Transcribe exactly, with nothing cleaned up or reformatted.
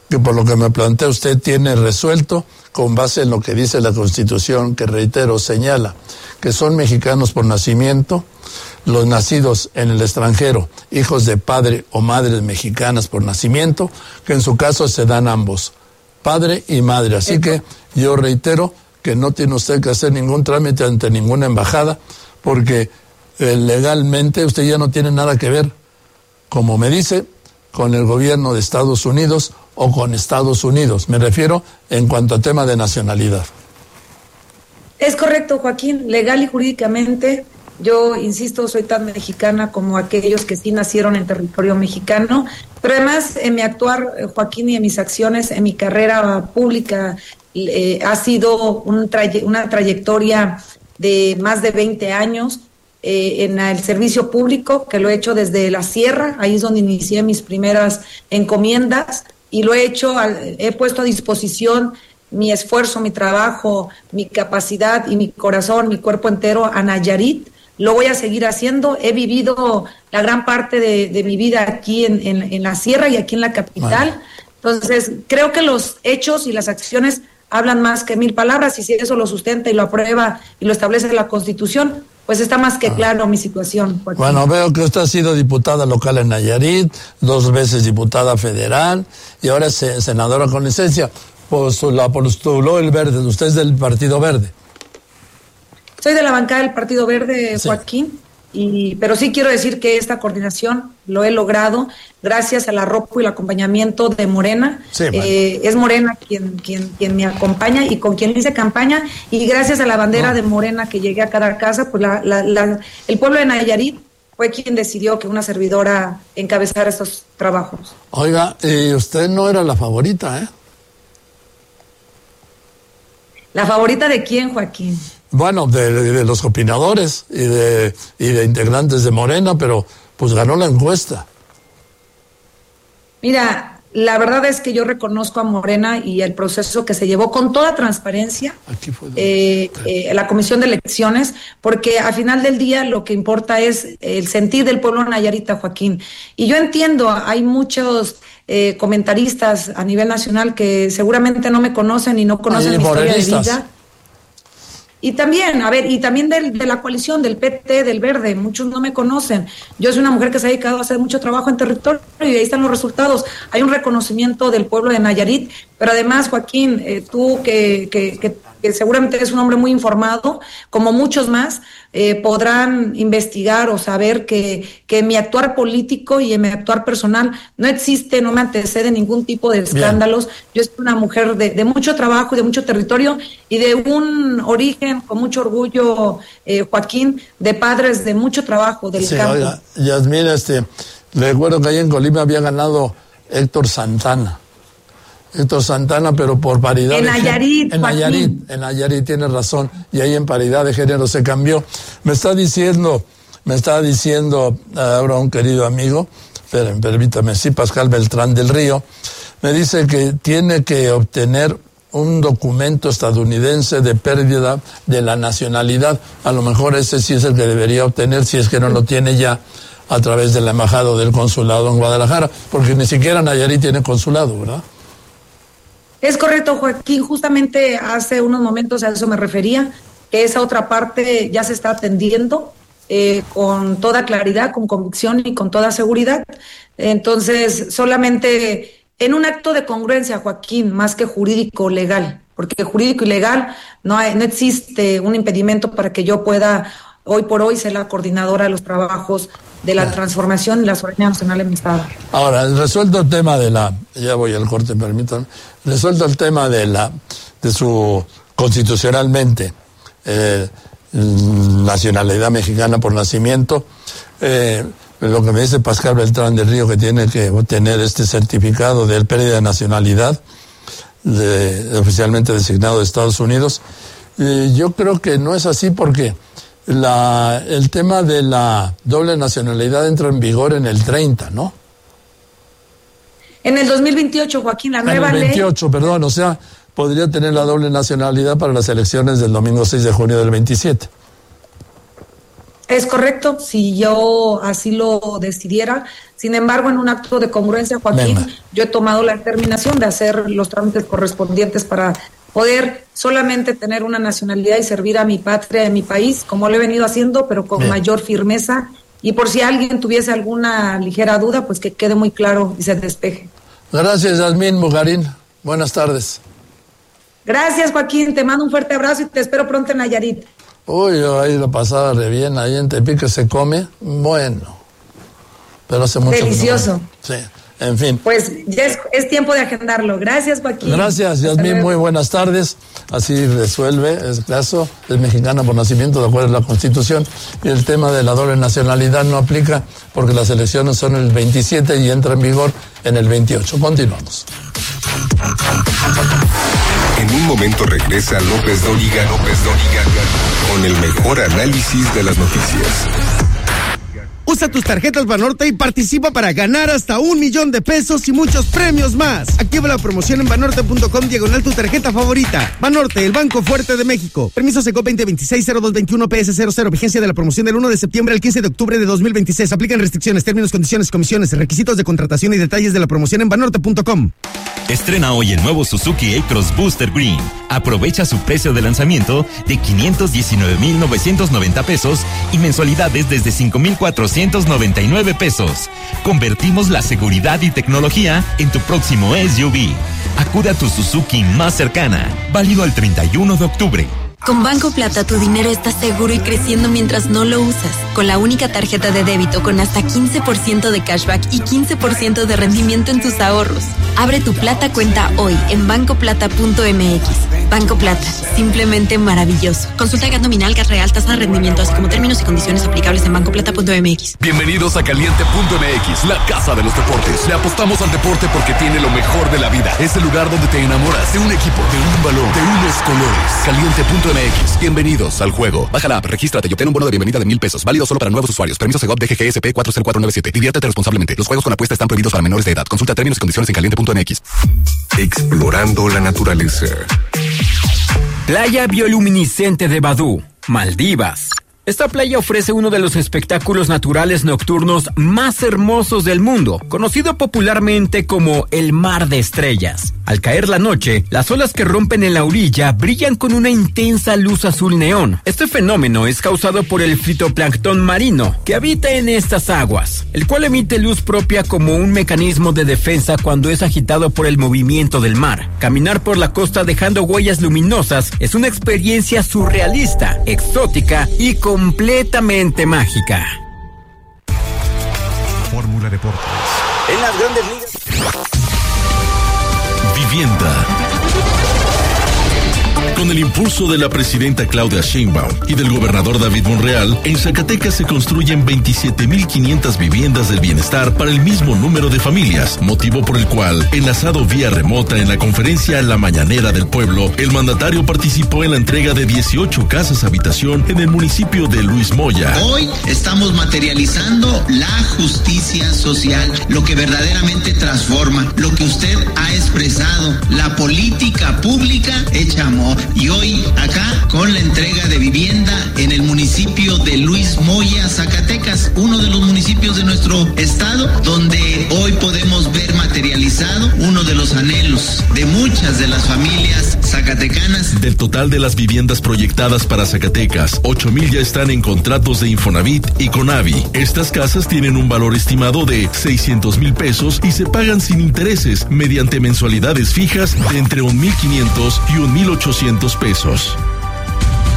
que por lo que me plantea usted tiene resuelto con base en lo que dice la Constitución, que reitero, señala que son mexicanos por nacimiento los nacidos en el extranjero, hijos de padre o madres mexicanas por nacimiento, que en su caso se dan ambos, padre y madre. Así que yo reitero que no tiene usted que hacer ningún trámite ante ninguna embajada, porque eh, legalmente usted ya no tiene nada que ver, como me dice, con el gobierno de Estados Unidos o con Estados Unidos. Me refiero en cuanto a tema de nacionalidad. Es correcto, Joaquín. Legal y jurídicamente, yo insisto, soy tan mexicana como aquellos que sí nacieron en territorio mexicano, pero además en mi actuar, Joaquín, y en mis acciones, en mi carrera pública, eh, ha sido un traye- una trayectoria de más de veinte años eh, en el servicio público, que lo he hecho desde la sierra, ahí es donde inicié mis primeras encomiendas, y lo he hecho, al, he puesto a disposición mi esfuerzo, mi trabajo, mi capacidad y mi corazón, mi cuerpo entero a Nayarit. Lo voy a seguir haciendo. He vivido la gran parte de, de mi vida aquí en, en, en la sierra y aquí en la capital. Bueno. Entonces, creo que los hechos y las acciones hablan más que mil palabras, y si eso lo sustenta y lo aprueba y lo establece la Constitución, pues está más que claro mi situación, Joaquín. Bueno, veo que usted ha sido diputada local en Nayarit, dos veces diputada federal y ahora es senadora con licencia. Pues la postuló el Verde, usted es del Partido Verde. Soy de la bancada del Partido Verde, Joaquín, sí. y pero sí quiero decir que esta coordinación lo he logrado gracias al arropo y el acompañamiento de Morena. Sí, eh, es Morena quien, quien, quien me acompaña y con quien hice campaña, y gracias a la bandera no. de Morena que llegué a cada casa, pues la, la, la, el pueblo de Nayarit fue quien decidió que una servidora encabezara estos trabajos. Oiga, y usted no era la favorita, ¿eh? ¿La favorita de quién, Joaquín? Bueno, de, de los opinadores y de, y de integrantes de Morena, pero pues ganó la encuesta. Mira, la verdad es que yo reconozco a Morena y el proceso que se llevó con toda transparencia, Aquí fue eh, eh, la Comisión de Elecciones, porque al final del día lo que importa es el sentir del pueblo nayarita, Joaquín. Y yo entiendo, hay muchos eh, comentaristas a nivel nacional que seguramente no me conocen y no conocen mi historia de vida. Y también, a ver, y también del, de la coalición, del P T, del Verde, muchos no me conocen. Yo soy una mujer que se ha dedicado a hacer mucho trabajo en territorio y ahí están los resultados. Hay un reconocimiento del pueblo de Nayarit, pero además, Joaquín, eh, tú que, que, que, que seguramente eres un hombre muy informado, como muchos más, eh, podrán investigar o saber que, que en mi actuar político y en mi actuar personal no existe, no me antecede ningún tipo de escándalos. Bien. Yo soy una mujer de, de mucho trabajo y de mucho territorio y de un origen con mucho orgullo, eh, Joaquín, de padres de mucho trabajo del sí, campo. Oiga, Yasmín, este, recuerdo que ahí en Colima había ganado Héctor Santana. Héctor Santana, pero por paridad en de Nayarit, género. En Nayarit, en Nayarit, tiene razón, y ahí en paridad de género se cambió. Me está diciendo, me está diciendo ahora un querido amigo, pero, permítame, sí, Pascal Beltrán del Río, me dice que tiene que obtener un documento estadounidense de pérdida de la nacionalidad. A lo mejor ese sí es el que debería obtener, si es que no lo tiene ya, a través de la embajada o del consulado en Guadalajara, porque ni siquiera Nayarit tiene consulado, ¿verdad? Es correcto, Joaquín, justamente hace unos momentos a eso me refería, que esa otra parte ya se está atendiendo eh, con toda claridad, con convicción y con toda seguridad. Entonces, solamente en un acto de congruencia, Joaquín, más que jurídico legal, porque jurídico y legal no hay, no existe un impedimento para que yo pueda hoy por hoy ser la coordinadora de los trabajos de la transformación y la soberanía nacional en mi estado. Ahora, resuelto el tema de la, ya voy al corte, permítanme, resuelto el tema de la, de su constitucionalmente eh, nacionalidad mexicana por nacimiento, eh, lo que me dice Pascal Beltrán del Río, que tiene que obtener este certificado de pérdida de nacionalidad de, de oficialmente designado de Estados Unidos, eh, yo creo que no es así porque La, el tema de la doble nacionalidad entra en vigor en el treinta, ¿no? En el dos mil veintiocho, Joaquín, la nueva ley... En el veintiocho, ley... perdón, o sea, podría tener la doble nacionalidad para las elecciones del domingo seis de junio del veintisiete. Es correcto, si yo así lo decidiera. Sin embargo, en un acto de congruencia, Joaquín, Venga. yo he tomado la determinación de hacer los trámites correspondientes para poder solamente tener una nacionalidad y servir a mi patria, a mi país, como lo he venido haciendo, pero con Bien. mayor firmeza. Y por si alguien tuviese alguna ligera duda, pues que quede muy claro y se despeje. Gracias, Yasmín Bugarín. Buenas tardes. Gracias, Joaquín. Te mando un fuerte abrazo y te espero pronto en Nayarit. Uy, yo ahí lo pasaba re bien, ahí en Tepic se come, bueno, pero hace mucho Delicioso. No. Sí, en fin. Pues ya es, es tiempo de agendarlo. Gracias, Joaquín. Gracias, Yasmín, muy buenas tardes. Así resuelve el caso, es mexicana por nacimiento, de acuerdo a la Constitución, y el tema de la doble nacionalidad no aplica porque las elecciones son el veintisiete y entra en vigor en el veintiocho. Continuamos. En un momento regresa López Dóriga, López Dóriga, con el mejor análisis de las noticias. Usa tus tarjetas Banorte y participa para ganar hasta un millón de pesos y muchos premios más. Activa la promoción en banorte punto com diagonal tu tarjeta favorita. Banorte, el banco fuerte de México. Permiso Secop veinte veintiséis cero dos veintiuno P S cero cero. Vigencia de la promoción del uno de septiembre al quince de octubre de dos mil veintiséis. Aplican restricciones, términos, condiciones, comisiones, requisitos de contratación y detalles de la promoción en banorte punto com. Estrena hoy el nuevo Suzuki A-Cross Booster Green. Aprovecha su precio de lanzamiento de quinientos diecinueve mil novecientos noventa pesos y mensualidades desde cinco mil cuatrocientos noventa y nueve pesos. Convertimos la seguridad y tecnología en tu próximo S U V. Acude a tu Suzuki más cercana. Válido el treinta y uno de octubre. Con Banco Plata tu dinero está seguro y creciendo mientras no lo usas. Con la única tarjeta de débito con hasta quince por ciento de cashback y quince por ciento de rendimiento en tus ahorros. Abre tu Plata cuenta hoy en banco plata punto m x. Banco Plata, simplemente maravilloso. Consulta el gas nominal, gas real, tasa de rendimiento, así como términos y condiciones aplicables en banco plata punto m x. Bienvenidos a Caliente punto m x, la casa de los deportes. Le apostamos al deporte porque tiene lo mejor de la vida. Es el lugar donde te enamoras de un equipo, de un balón, de unos colores. Caliente punto m x. Bienvenidos al juego. Baja la app, regístrate y obtén un bono de bienvenida de mil pesos. Válido solo para nuevos usuarios. Permiso Segov D G G S P cuatro cero cuatro nueve siete. Diviértete responsablemente. Los juegos con apuesta están prohibidos para menores de edad. Consulta términos y condiciones en caliente punto m x. Explorando la naturaleza. Playa bioluminiscente de Badú, Maldivas. Esta playa ofrece uno de los espectáculos naturales nocturnos más hermosos del mundo, conocido popularmente como el Mar de Estrellas. Al caer la noche, las olas que rompen en la orilla brillan con una intensa luz azul neón. Este fenómeno es causado por el fitoplancton marino que habita en estas aguas, el cual emite luz propia como un mecanismo de defensa cuando es agitado por el movimiento del mar. Caminar por la costa dejando huellas luminosas es una experiencia surrealista, exótica y completamente mágica. Fórmula Deportes. En las Grandes Ligas. Vivienda. Con el impulso de la presidenta Claudia Sheinbaum y del gobernador David Monreal, en Zacatecas se construyen veintisiete mil quinientas viviendas del bienestar para el mismo número de familias, motivo por el cual, enlazado vía remota en la conferencia La Mañanera del Pueblo, el mandatario participó en la entrega de dieciocho casas habitación en el municipio de Luis Moya. Hoy estamos materializando la justicia social, lo que verdaderamente transforma, lo que usted ha expresado, la política pública hecha amor. Y hoy acá con la entrega de vivienda en el municipio de Luis Moya, Zacatecas, uno de los municipios de nuestro estado, donde hoy podemos ver materializado uno de los anhelos de muchas de las familias zacatecanas. Del total de las viviendas proyectadas para Zacatecas, ocho mil ya están en contratos de Infonavit y Conavi. Estas casas tienen un valor estimado de seiscientos mil pesos y se pagan sin intereses mediante mensualidades fijas de entre un mil quinientos y un mil ochocientos pesos.